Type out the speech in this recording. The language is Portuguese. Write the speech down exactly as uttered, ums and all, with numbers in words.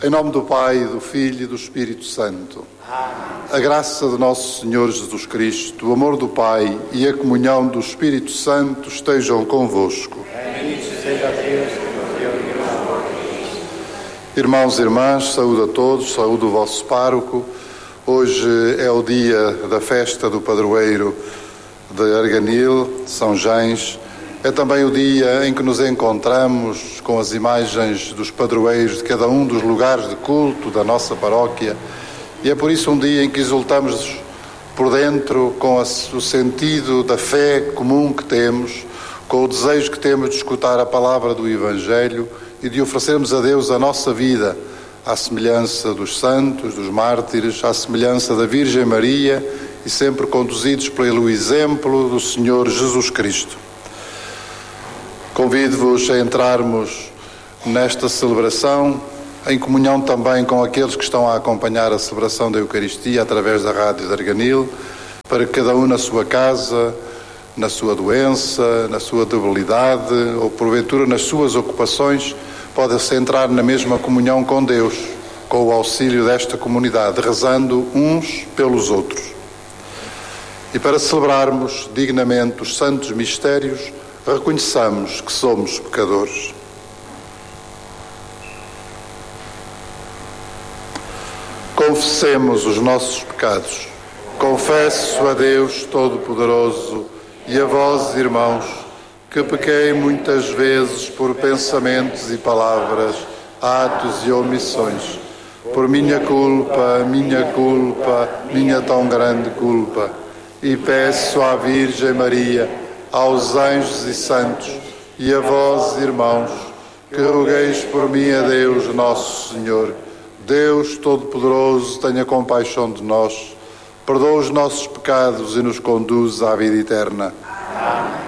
Em nome do Pai, do Filho e do Espírito Santo. A graça de nosso Senhor Jesus Cristo, o amor do Pai e a comunhão do Espírito Santo estejam convosco. Bendito seja Deus que nos deu Irmãos e irmãs, saúde a todos, saúde o vosso pároco. Hoje é o dia da festa do padroeiro de Arganil, São Gens. É também o dia em que nos encontramos com as imagens dos padroeiros de cada um dos lugares de culto da nossa paróquia. E é por isso um dia em que exultamos por dentro com o sentido da fé comum que temos, com o desejo que temos de escutar a palavra do Evangelho e de oferecermos a Deus a nossa vida, à semelhança dos santos, dos mártires, à semelhança da Virgem Maria e sempre conduzidos pelo exemplo do Senhor Jesus Cristo. Convido-vos a entrarmos nesta celebração em comunhão também com aqueles que estão a acompanhar a celebração da Eucaristia através da Rádio de Arganil, para que cada um na sua casa, na sua doença, na sua debilidade ou porventura nas suas ocupações, possa entrar na mesma comunhão com Deus, com o auxílio desta comunidade, rezando uns pelos outros. E para celebrarmos dignamente os santos mistérios, reconheçamos que somos pecadores. Confessemos os nossos pecados. Confesso a Deus Todo-Poderoso e a vós, irmãos, que pequei muitas vezes por pensamentos e palavras, atos e omissões. Por minha culpa, minha culpa, minha tão grande culpa. E peço à Virgem Maria, aos anjos e santos, e a vós, irmãos, que rogueis por mim a Deus Nosso Senhor. Deus Todo-Poderoso, tenha compaixão de nós, perdoa os nossos pecados e nos conduz à vida eterna.